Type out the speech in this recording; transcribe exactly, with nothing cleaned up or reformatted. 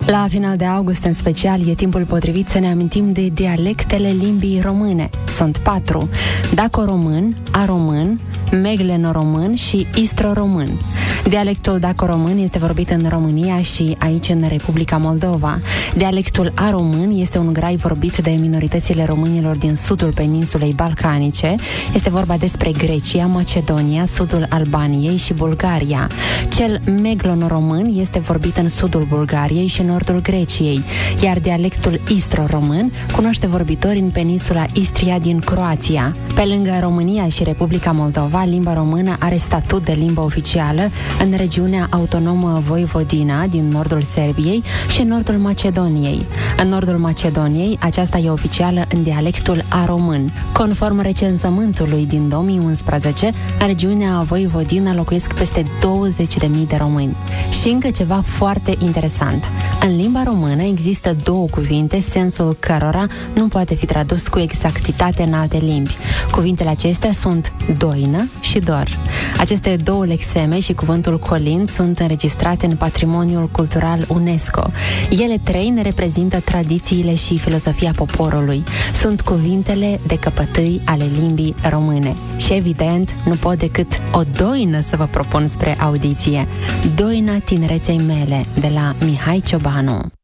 La final de august, în special, e timpul potrivit să ne amintim de dialectele limbii române. Sunt patru: daco-român, aromân, megleno-român și istro-român. Dialectul daco-român este vorbit în România și aici în Republica Moldova. Dialectul aromân este un grai vorbit de minoritățile românilor din sudul peninsulei balcanice. Este vorba despre Grecia, Macedonia, sudul Albaniei și Bulgaria. Cel meglono-român este vorbit în sudul Bulgariei și nordul Greciei, iar dialectul istro-român cunoaște vorbitori în peninsula Istria din Croația. Pe lângă România și Republica Moldova, limba română are statut de limbă oficială în regiunea autonomă Voivodina din nordul Serbiei și nordul Macedoniei. În nordul Macedoniei, aceasta e oficială în dialectul aromân. Conform recensământului din două mii unsprezece, în regiunea Voivodina locuiesc peste douăzeci de mii de români. Și încă ceva foarte interesant. În limba română există două cuvinte, sensul cărora nu poate fi tradus cu exactitate în alte limbi. Cuvintele acestea sunt doină și dor. Aceste două lexeme și cuvântul colind sunt înregistrate în patrimoniul cultural UNESCO. Ele trei ne reprezintă tradițiile și filosofia poporului. Sunt cuvintele de căpătâi ale limbii române. Și evident, nu pot decât o doină să vă propun spre audiție. Doina tinereței mele, de la Mihai Ciobanu.